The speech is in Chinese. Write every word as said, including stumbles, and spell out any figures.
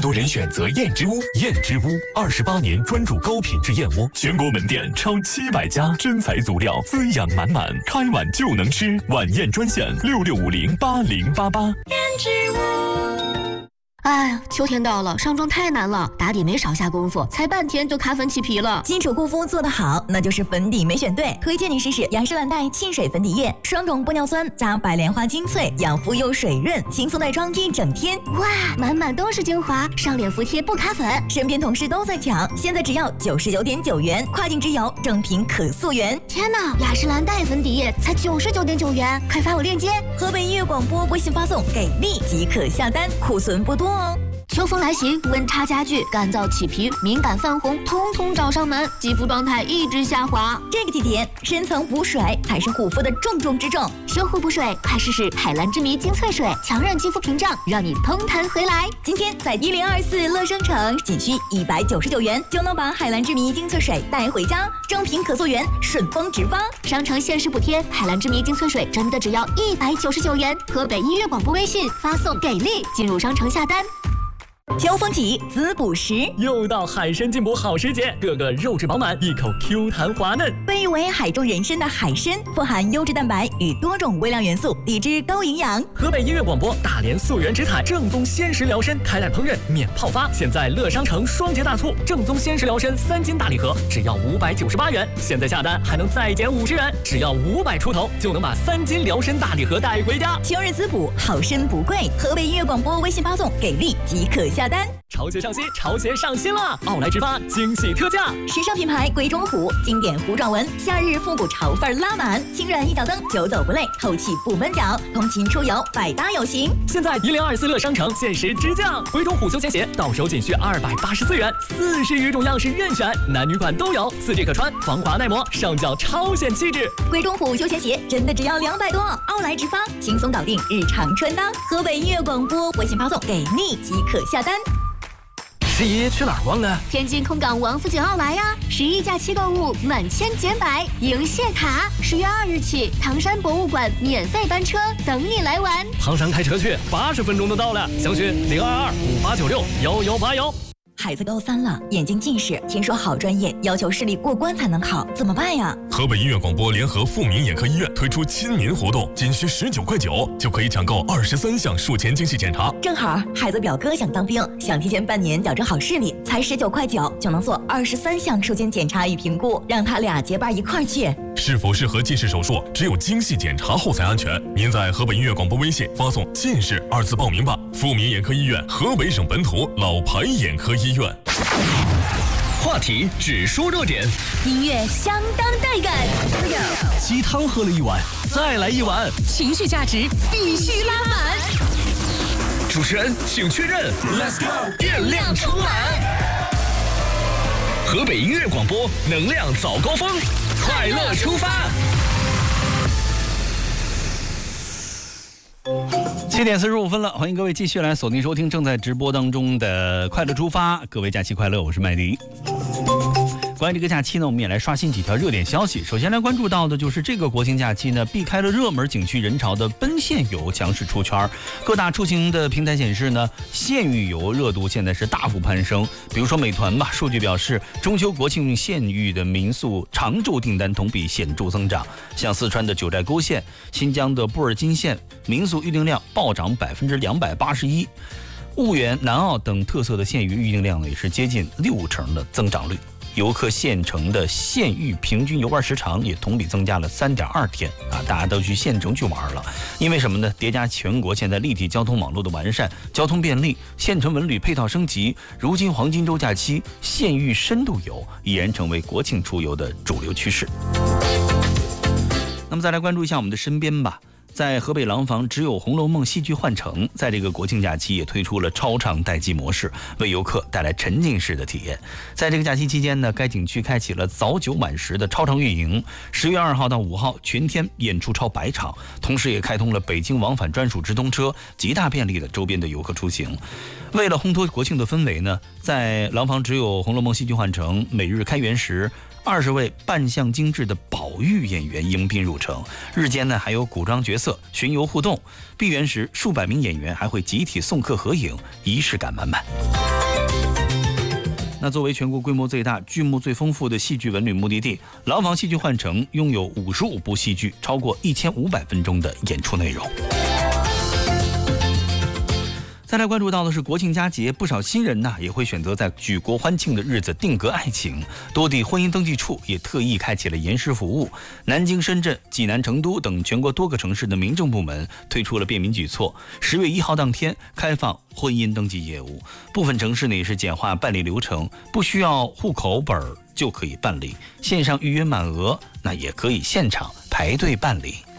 多人选择燕之屋。燕之屋二十八年专注高品质燕窝，全国门店超七百家，真材足料，滋养满满，开碗就能吃。晚宴专线六六五零八零八八。燕之屋。哎呀，秋天到了，上妆太难了，打底没少下功夫，才半天就卡粉起皮了。 基础护肤做得好，那就是粉底没选对。推荐你试试雅诗兰黛沁水粉底液，双种玻尿酸加白莲花精粹，养肤又水润，轻松带妆一整天。 哇，满满都是精华，上脸服帖不卡粉。 身边同事都在抢，现在只要九十九点九元，跨境直邮，正品可溯源。 天哪，雅诗兰黛粉底液才九十九点九元，快发我链接。 河北音乐广播微信发送给力即可下单，库存不多。 秋风来袭，温差加剧，干燥起皮、敏感泛红，通通找上门，肌肤状态一直下滑。 这个季节，深层补水才是护肤的重中之重。 修护补水，快试试海蓝之谜精粹水，强韧肌肤屏障，让你通弹回来。 今天在一零二四乐商城，仅需一百九十九元就能把海蓝之谜精粹水带回家，正品可溯源，顺丰直发。 商城限时补贴，海蓝之谜精粹水真的只要一百九十九元。河北音乐广播微信发送给力，进入商城下单。 秋风起，滋补时， 又到海参进补好时节，个个肉质饱满，一口 Q 弹滑嫩。 被誉为海中人参的海参，富含优质蛋白与多种微量元素，低脂高营养。 河北音乐广播大连溯源直采正宗鲜食疗参，开袋烹饪免泡发。现在乐商城双节大促，正宗鲜食疗参三斤大礼盒只要五百九十八元，现在下单还能再减五十元，只要五百出头就能把三斤疗参大礼盒带回家。 秋日滋补，好参不贵。河北音乐广播微信发送给力即可下单。 潮鞋上新，潮鞋上新了！奥莱直发惊喜特价， 时尚品牌鬼冢虎，经典糊状纹，夏日复古潮范拉满，轻软一脚蹬，久走不累，透气不闷脚，通勤出游百搭有型。 现在一零二四乐商城限时直降，鬼冢虎休闲鞋到手仅需二百八十四元，四十余种样式任选，男女款都有，四 G 可穿，防滑耐磨，上脚超显气质。 鬼冢虎休闲鞋真的只要两百多，奥莱直发，轻松搞定日常穿搭。河北音乐广播微信发送给力即可下单。 十一去哪儿逛呢？ 天津空港王府井奥莱呀！十一假期购物满千减百，赢谢卡！十月二日起，唐山博物馆免费班车等你来玩。 唐山开车去，八十分钟就到了。详询零二二五八九六幺幺八幺。 孩子高三了，眼睛近视，听说好专业要求视力过关才能考，怎么办呀？ 河北音乐广播联合富民眼科医院推出亲民活动，仅需十九块九就可以抢购二十三项术前精细检查。 正好孩子表哥想当兵，想提前半年矫正好视力，才十九块九就能做二十三项术前检查与评估，让他俩结伴一块儿去。 是否适合近视手术，只有精细检查后才安全。您在河北音乐广播微信发送“近视”二字报名吧。富民眼科医院，河北省本土老牌眼科医院。 话题只说热点， 音乐相当带感。 鸡汤喝了一碗，再来一碗， 情绪价值必须拉满。 主持人请确认 ，Let's go， 电量充满。河北音乐广播能量早高峰，快乐出发。 七点四十五分了，欢迎各位继续来锁定收听正在直播当中的快乐出发。各位假期快乐，我是麦迪。关于这个假期呢，我们也来刷新几条热点消息。首先来关注到的就是这个国庆假期呢，避开了热门景区人潮的奔现游强势出圈。各大出行的平台显示呢，县域游热度现在是大幅攀升。比如说美团吧，数据表示，中秋国庆县域的民宿常住订单同比显著增长。像四川的九寨沟县、新疆的布尔津县，民宿预订量暴涨百分之两百八十一。婺源、南澳等特色的县域预订量呢，也是接近六成的增长率。游客县城的县域平均游玩时长也同比增加了 三点二天啊！大家都去县城去玩了，因为什么呢？叠加全国现在立体交通网络的完善，交通便利，县城文旅配套升级，如今黄金周假期县域深度游已然成为国庆出游的主流趋势。那么再来关注一下我们的身边吧。在河北廊坊，只有《红楼梦》戏剧换乘，在这个国庆假期也推出了超长待机模式，为游客带来沉浸式的体验。在这个假期期间呢，该景区开启了早九晚十的超长运营，十月二号到五号全天演出超百场，同时也开通了北京往返专属直通车，极大便利了周边的游客出行。为了烘托国庆的氛围呢，在廊坊只有《红楼梦》戏剧换乘每日开园时， 二十位扮相精致的宝玉演员迎宾入城，日间呢还有古装角色巡游互动，闭园时数百名演员还会集体送客合影，仪式感满满。那作为全国规模最大、剧目最丰富的戏剧文旅目的地，廊坊戏剧幻城拥有五十五部戏剧，超过一千五百分钟的演出内容。再来关注到的是国庆佳节，不少新人呢也会选择在举国欢庆的日子定格爱情，多地婚姻登记处也特意开启了延时服务。南京、深圳、济南、成都等全国多个城市的民政部门推出了便民举措，十月一号当天开放婚姻登记业务。部分城市呢也是简化办理流程，不需要户口本就可以办理，线上预约满额那也可以现场排队办理。